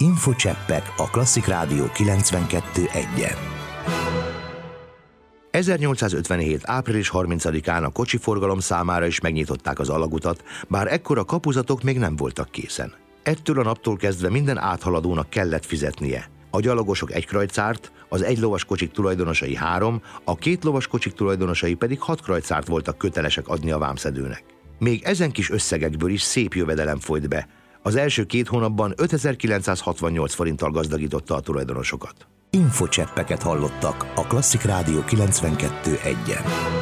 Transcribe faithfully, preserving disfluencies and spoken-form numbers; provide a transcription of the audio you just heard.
Infocseppek a Klasszik Rádió kilencvenkettő egyen. ezernyolcszázötvenhét. április harmincadikán a kocsiforgalom számára is megnyitották az alagutat, bár ekkor a kapuzatok még nem voltak készen. Ettől a naptól kezdve minden áthaladónak kellett fizetnie. A gyalogosok egy krajcárt, az egy lovas kocsik tulajdonosai három, a két lovas kocsik tulajdonosai pedig hat krajcárt voltak kötelesek adni a vámszedőnek. Még ezen kis összegekből is szép jövedelem folyt be. Az első két hónapban ötezer-kilencszázhatvannyolc forinttal gazdagította a tulajdonosokat. Infocseppeket hallottak a Klasszik Rádió kilencvenkettő egyen.